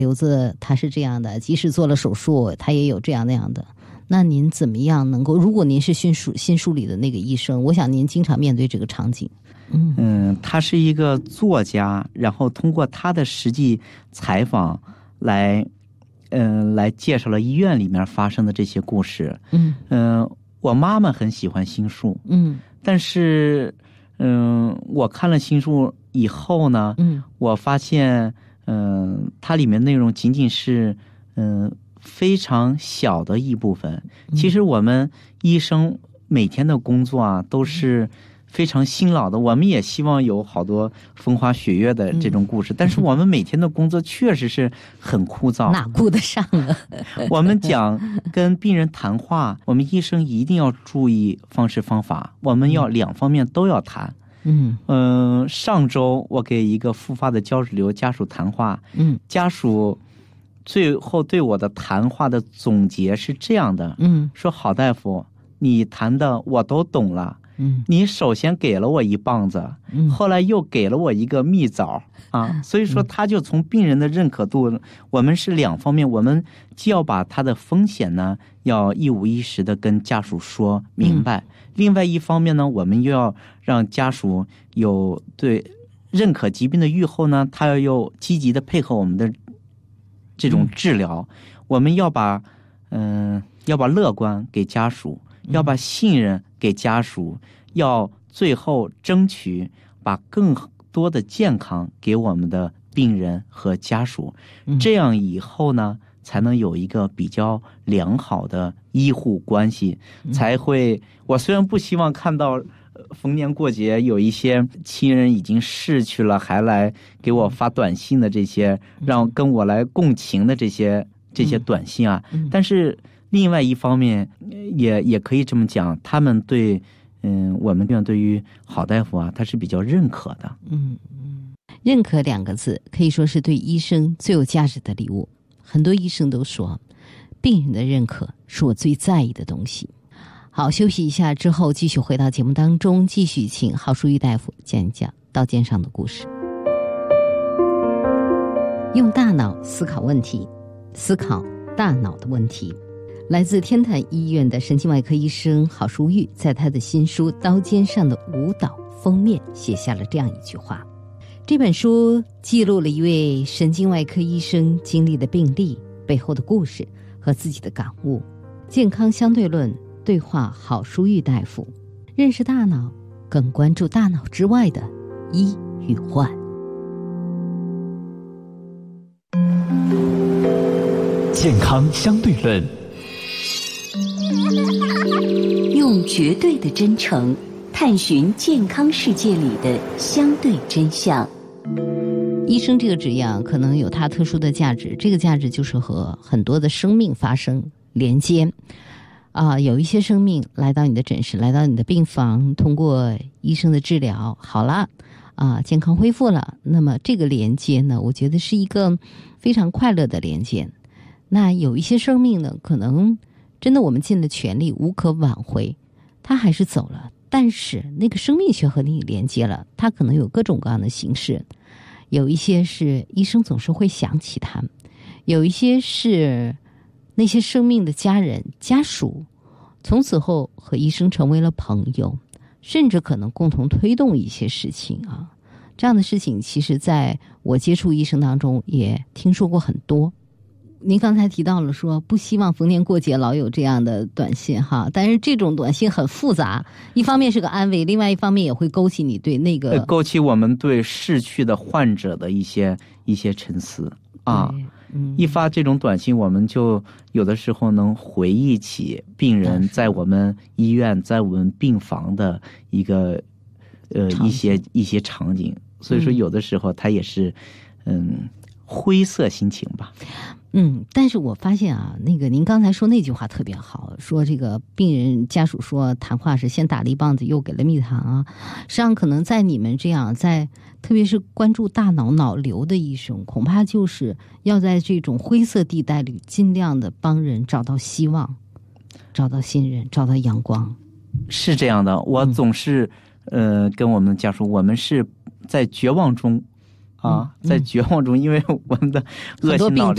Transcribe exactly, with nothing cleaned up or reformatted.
瘤子它是这样的，即使做了手术，它也有这样那样的。那您怎么样能够？如果您是新书新书里的那个医生，我想您经常面对这个场景。 嗯嗯，他是一个作家，然后通过他的实际采访来，嗯、呃，来介绍了医院里面发生的这些故事。嗯嗯、呃，我妈妈很喜欢新书，嗯，但是嗯、呃，我看了新书以后呢，嗯，我发现，嗯、呃，它里面内容仅仅是，嗯、呃。非常小的一部分。其实我们医生每天的工作啊，都是非常辛劳的。我们也希望有好多风花雪月的这种故事，但是我们每天的工作确实是很枯燥， 哪顾得上啊？ 我们讲跟病人谈话，我们医生一定要注意方式方法，我们要两方面都要谈。嗯嗯、呃，上周我给一个复发的胶质瘤家属谈话，嗯，家属最后对我的谈话的总结是这样的，嗯，说郝大夫，你谈的我都懂了，嗯，你首先给了我一棒子，嗯，后来又给了我一个蜜枣啊，所以说他就从病人的认可度，我们是两方面，我们既要把他的风险呢，要一五一十的跟家属说明白，嗯，另外一方面呢，我们又要让家属有对认可疾病的预后呢，他要有积极的配合我们的这种治疗，嗯，我们要把嗯、呃、要把乐观给家属，要把信任给家属，要最后争取把更多的健康给我们的病人和家属，嗯，这样以后呢才能有一个比较良好的医护关系，嗯，才会我虽然不希望看到逢年过节有一些亲人已经逝去了还来给我发短信的这些，让跟我来共情的这些这些短信啊，但是另外一方面也也可以这么讲，他们对嗯我们对于郝大夫啊他是比较认可的。 嗯嗯，认可两个字可以说是对医生最有价值的礼物。很多医生都说，病人的认可是我最在意的东西。好，休息一下之后继续回到节目当中，继续请郝淑玉大夫讲一讲刀尖上的故事。用大脑思考问题，思考大脑的问题。来自天坛医院的神经外科医生郝淑玉在他的新书《刀尖上的舞蹈》封面写下了这样一句话。这本书记录了一位神经外科医生经历的病例背后的故事和自己的感悟。健康相对论对话郝淑玉大夫，认识大脑，更关注大脑之外的医与患。 健康相对论， 用绝对的真诚探寻健康世界里的相对真相。 医生这个职业啊，可能有它特殊的价值，这个价值就是和很多的生命发生连接。啊、呃，有一些生命来到你的诊室，来到你的病房，通过医生的治疗好了啊、呃，健康恢复了。那么这个连接呢，我觉得是一个非常快乐的连接。那有一些生命呢，可能真的我们尽了全力无可挽回，他还是走了，但是那个生命却和你连接了，它可能有各种各样的形式。有一些是医生总是会想起他，有一些是那些生命的家人家属从此后和医生成为了朋友，甚至可能共同推动一些事情啊。这样的事情其实在我接触医生当中也听说过很多。您刚才提到了说不希望逢年过节老有这样的短信哈，但是这种短信很复杂，一方面是个安慰，另外一方面也会勾起你对那个勾起我们对逝去的患者的一些一些沉思啊。嗯，一发这种短信，我们就有的时候能回忆起病人在我们医院在我们病房的一个呃一些一些场景，所以说有的时候他也是嗯灰色心情吧。 嗯，但是我发现啊，那个您刚才说那句话特别好，说这个病人家属说谈话是先打了一棒子又给了蜜糖啊。实际上可能在你们这样在特别是关注大脑脑瘤的医生，恐怕就是要在这种灰色地带里尽量的帮人找到希望，找到信任，找到阳光。 是这样的，我总是、嗯、呃跟我们的家属，我们是在绝望中啊，在绝望中，因为我们的恶性脑瘤